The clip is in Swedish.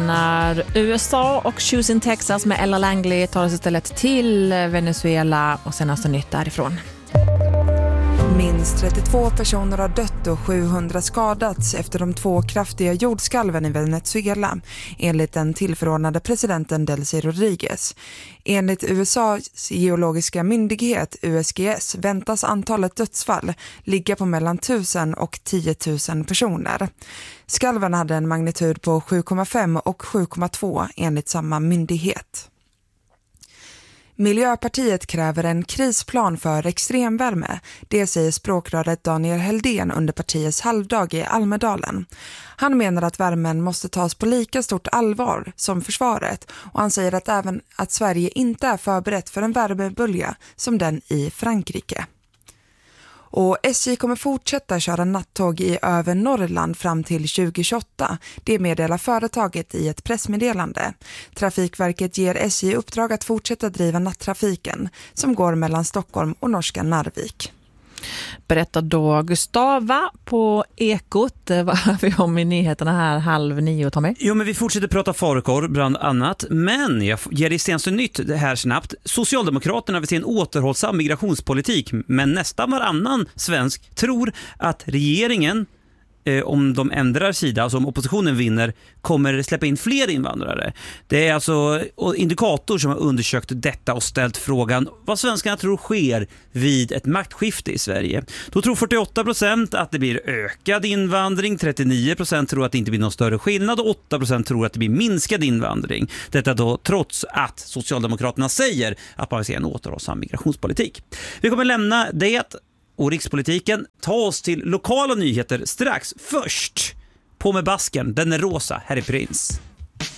lämnar USA och Choosing Texas med Ella Langley tar oss istället till Venezuela och senaste nytt därifrån. Minst 32 personer har dött och 700 skadats efter de 2 kraftiga jordskalven i Venezuela, enligt den tillförordnade presidenten Delcy Rodriguez. Enligt USAs geologiska myndighet USGS väntas antalet dödsfall ligga på mellan 1000 och 10 000 personer. Skalven hade en magnitud på 7,5 och 7,2 enligt samma myndighet. Miljöpartiet kräver en krisplan för extremvärme. Det säger språkröret Daniel Heldén under partiets halvdag i Almedalen. Han menar att värmen måste tas på lika stort allvar som försvaret, och han säger att även att Sverige inte är förberett för en värmebölja som den i Frankrike. Och SJ kommer fortsätta köra nattåg i över Norrland fram till 2028. Det meddelar företaget i ett pressmeddelande. Trafikverket ger SJ uppdrag att fortsätta driva nattrafiken som går mellan Stockholm och norska Narvik. Berättar då Gustava på Ekot. Vad har vi om i nyheterna här 8:30, Tommy? Jo, men vi fortsätter prata farukorv bland annat. Men jag ger dig senaste nytt det här snabbt. Socialdemokraterna vill se en återhållsam migrationspolitik, men nästan varannan svensk tror att regeringen, om de ändrar sida, alltså om oppositionen vinner, kommer släppa in fler invandrare. Det är alltså Indikator som har undersökt detta och ställt frågan vad svenskarna tror sker vid ett maktskifte i Sverige. Då tror 48% att det blir ökad invandring, 39% tror att det inte blir någon större skillnad och 8% tror att det blir minskad invandring. Detta då trots att Socialdemokraterna säger att man vill se en återhållsam migrationspolitik. Vi kommer lämna det och rikspolitiken, ta oss till lokala nyheter strax. Först, på med basken, den är rosa, här är Prins.